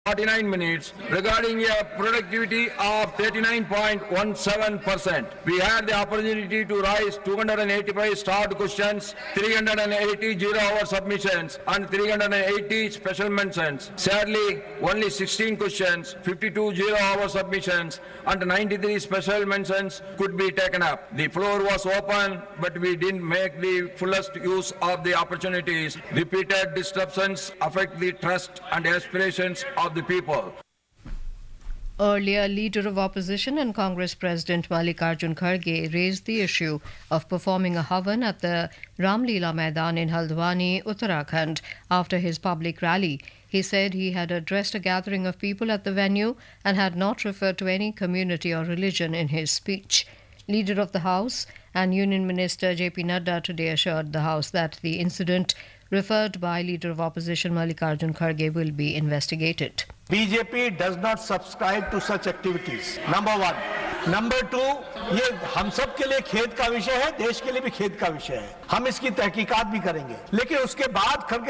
49 minutes regarding a productivity of 39.17%. We had the opportunity to raise 285 start questions, 380 zero-hour submissions, and 380 special mentions. Sadly, only 16 questions, 52 zero-hour submissions, and 93 special mentions could be taken up. The floor was open, but we didn't make the fullest use of the opportunities. Repeated disruptions affect the trust and aspirations of the people. Earlier, Leader of Opposition and Congress President Mallikarjun Kharge raised the issue of performing a Havan at the Ramleela Maidan in Haldwani, Uttarakhand, after his public rally. He said he had addressed a gathering of people at the venue and had not referred to any community or religion in his speech. Leader of the House and Union Minister J.P. Nadda today assured the House that the incident referred by Leader of Opposition Mallikarjun Kharge will be investigated. BJP does not subscribe to such activities. Number one. Number two, ये हम सब के लिए खेद का विषय है, देश के लिए भी खेद का विषय है. हम इसकी तहकीकात भी करेंगे. लेकिन उसके बाद खरगे